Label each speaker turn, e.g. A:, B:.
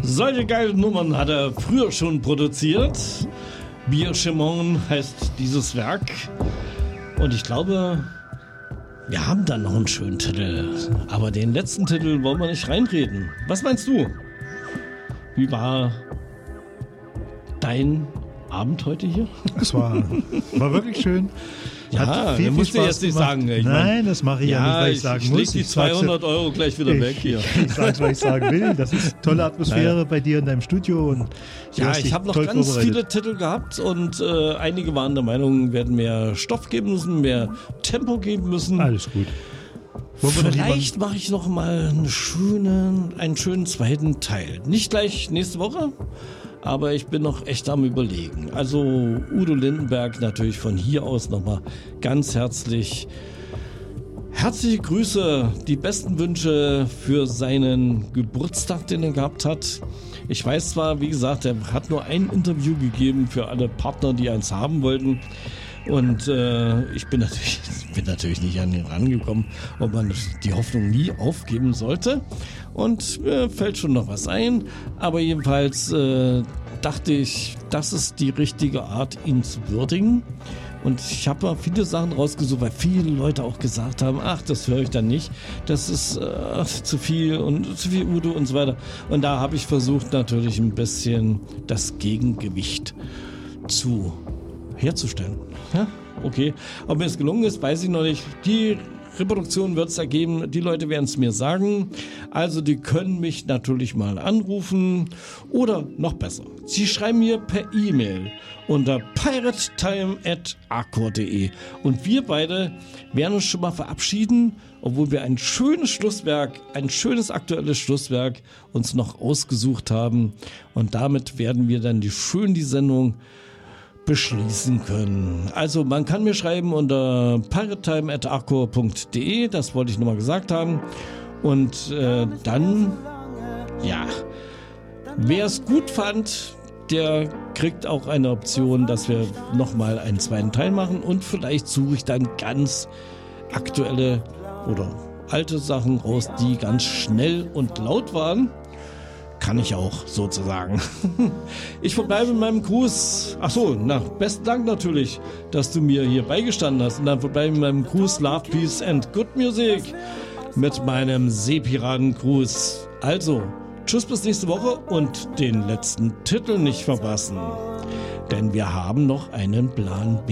A: Solche geilen Nummern hat er früher schon produziert. Bierschimon heißt dieses Werk. Und ich glaube, wir haben dann noch einen schönen Titel. Aber den letzten Titel wollen wir nicht reinreden. Was meinst du? Wie war dein Abend heute hier?
B: Es war wirklich schön.
A: Ja, du musst dir jetzt nicht sagen.
B: Nein, das mache ich ja nicht, weil ich sagen muss.
A: Ich leg die 200 € gleich wieder weg hier.
B: Ich sage, was ich sagen will. Das ist tolle Atmosphäre bei dir in deinem Studio. Und
A: ja, ich habe noch ganz viele Titel gehabt und einige waren der Meinung, werden mehr Stoff geben müssen, mehr Tempo geben müssen.
B: Alles gut.
A: Vielleicht mache ich noch mal einen schönen zweiten Teil. Nicht gleich nächste Woche, aber ich bin noch echt am Überlegen. Also Udo Lindenberg natürlich von hier aus nochmal ganz herzliche Grüße, die besten Wünsche für seinen Geburtstag, den er gehabt hat. Ich weiß zwar, wie gesagt, er hat nur ein Interview gegeben für alle Partner, die eins haben wollten. Und ich bin natürlich nicht an ihn rangekommen, ob man die Hoffnung nie aufgeben sollte. Und mir fällt schon noch was ein. Aber jedenfalls dachte ich, das ist die richtige Art, ihn zu würdigen. Und ich habe mal viele Sachen rausgesucht, weil viele Leute auch gesagt haben, ach, das höre ich dann nicht. Das ist zu viel und zu viel Udo und so weiter. Und da habe ich versucht, natürlich ein bisschen das Gegengewicht herzustellen. Ja, okay. Ob mir es gelungen ist, weiß ich noch nicht. Die Reproduktion wird es ergeben. Die Leute werden es mir sagen. Also die können mich natürlich mal anrufen. Oder noch besser, sie schreiben mir per E-Mail unter piratetime@arcor.de. Und wir beide werden uns schon mal verabschieden, obwohl wir ein schönes aktuelles Schlusswerk uns noch ausgesucht haben. Und damit werden wir dann die Sendung beschließen können. Also man kann mir schreiben unter piratetime@arcor.de, das wollte ich nochmal gesagt haben. Und dann, ja, wer es gut fand, der kriegt auch eine Option, dass wir nochmal einen zweiten Teil machen und vielleicht suche ich dann ganz aktuelle oder alte Sachen raus, die ganz schnell und laut waren. Kann ich auch, sozusagen. Ich verbleibe mit meinem Gruß. Achso, besten Dank natürlich, dass du mir hier beigestanden hast. Und dann verbleibe ich mit meinem Gruß Love, Peace and Good Music mit meinem Seepiraten-Gruß. Also, tschüss bis nächste Woche und den letzten Titel nicht verpassen. Denn wir haben noch einen Plan B.